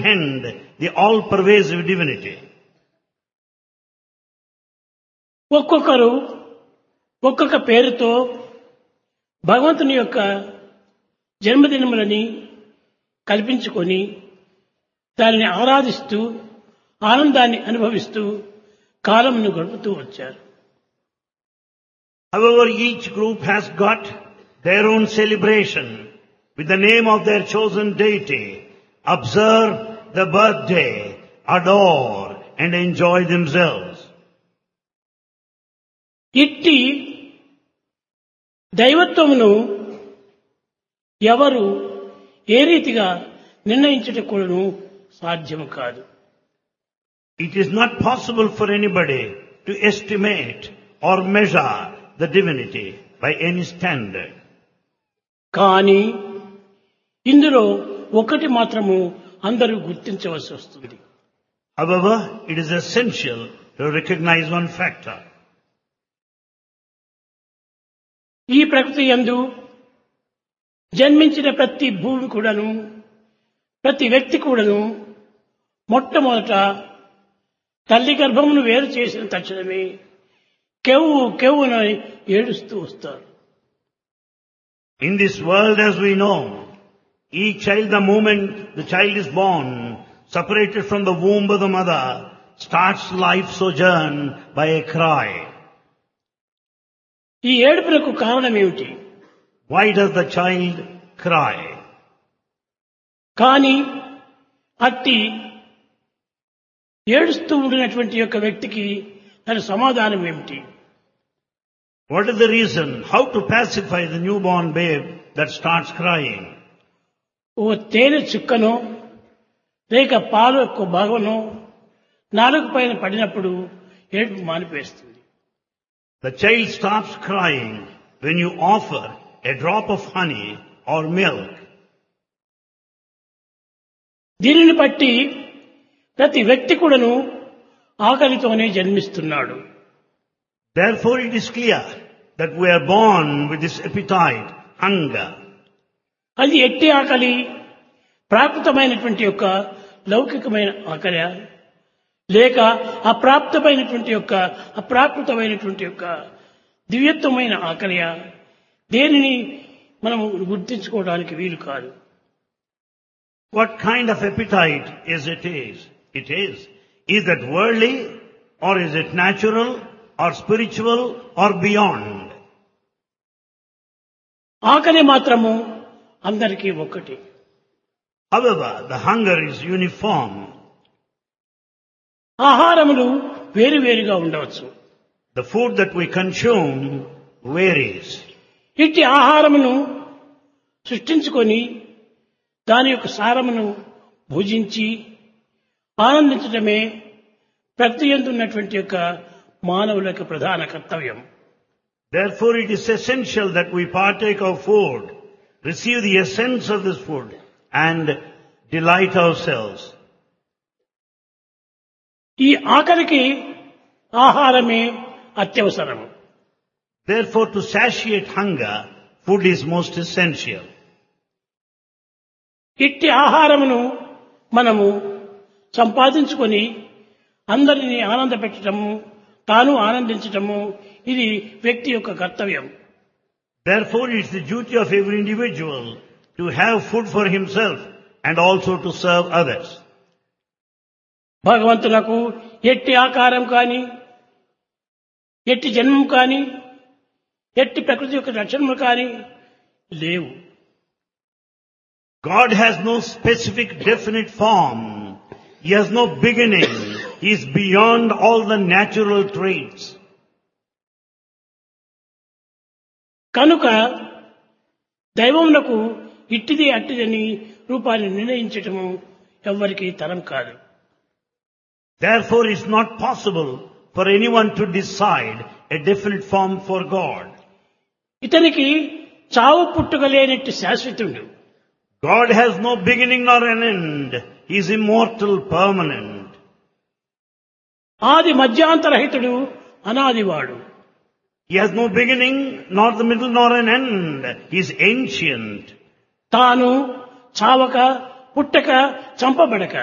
comprehend the all-pervasive divinity. ఒక్కొక్కరు ఒక్కొక్క పేరుతో భగవంతుని యొక్క జన్మదినములని కల్పించుకొని దానిని ఆరాధిస్తూ ఆనందాన్ని అనుభవిస్తూ కాలమును గడుపుతూ వచ్చారు. However, each group has got their own celebration with the name of their chosen deity, observe the birthday, adore and enjoy themselves. ఇట్టి దైవత్వమును ఎవరు ఏ రీతిగా నిర్ణయించుటకు సాధ్యము కాదు. It is not possible for anybody to estimate or measure the divinity by any standard. కానీ ఇందులో ఒకటి మాత్రము అందరూ గుర్తించవలసి వస్తుంది. However, it is essential to recognize one factor. ఈ ప్రకృతి యందు జన్మించిన ప్రతి భూమి కూడాను ప్రతి వ్యక్తి కూడాను మొట్టమొదట తల్లి గర్భమును వేరు చేసిన తక్షణమే కెవ్వు కెవ్వున ఏడుస్తూ వస్తారు. In this world, as we know, each child, the moment the child is born, separated from the womb of the mother, starts life sojourn by a cry. ఈ ఏడుపులకు కారణం ఏమిటి? Why does the child cry? కానీ అట్టి ఏడుస్తూ ఉండినటువంటి యొక్క వ్యక్తికి తన సమాధానం ఏమిటి? What is the reason? How to pacify the newborn babe that starts crying? ఓ తేనె చుక్కనో లేక పాలు యొక్క భాగమనో నాలుగు పైన పడినప్పుడు ఏడుపు మానిపేస్తుంది. The child stops crying when you offer a drop of honey or milk. దీనిని బట్టి ప్రతి వ్యక్తి కూడాను ఆకలితోనే జన్మిస్తున్నాడు. Therefore, it is clear that we are born with this appetite, hunger. అది ఎట్టి ఆకలి ప్రాకృతమైనటువంటి యొక్క లౌకికమైన ఆకలి లేక అప్రాకృతమైనటువంటి యొక్క దివ్యత్వమైన ఆకలి దేనిని మనము గుర్తించుకోవడానికి వీలు కాదు. What kind of appetite is it? Is that worldly, or is it natural, or spiritual, or beyond? ఆకలి మాత్రము అందరికీ ఒక్కటి. However, the hunger is uniform. ఆహారములు వేరువేరుగా ఉండవచ్చు. The food that we consume varies. ఇట్టి ఆహారమును సృష్టించుకొని దాని యొక్క సారమును భుజించి ఆనందించడమే ప్రకృతి యందు ఉన్నటువంటి యొక్క మానవుల యొక్క ప్రధాన కర్తవ్యం. Therefore, it is essential that we partake of food, receive the essence of this food, and delight ourselves. ఈ ఆకలికి ఆహారమే అత్యవసరము. Therefore, to satiate hunger, food is most essential. ఇట్టి ఆహారమును మనము సంపాదించుకొని అందరినీ ఆనందపెట్టడము తాను ఆనందించటము ఇది వ్యక్తి యొక్క కర్తవ్యం. Therefore, it is the duty of every individual to have food for himself and also to serve others. భగవంతునకు ఎట్టి ఆకారం కానీ ఎట్టి జన్మం కానీ ఎట్టి ప్రకృతి యొక్క లక్షణములు కానీ లేవు. God has no specific definite form. He has no beginning. He is beyond all the natural traits. కనుక దైవమునకు ఇట్టిది అట్టిదని రూపాన్ని నిర్ణయించటము ఎవ్వరికీ తరం కాదు. Therefore, it is not possible for anyone to decide a definite form for God. ఇతనికి చావు పుట్టుక లేనట్టు శాశ్వతుడు. God has no beginning nor an end. He is immortal, permanent. ఆది మధ్యాంతరహితుడు అనాదివాడు. He has no beginning, nor the middle, nor an end. He is ancient. తాను చావక పుట్టక చంపబడక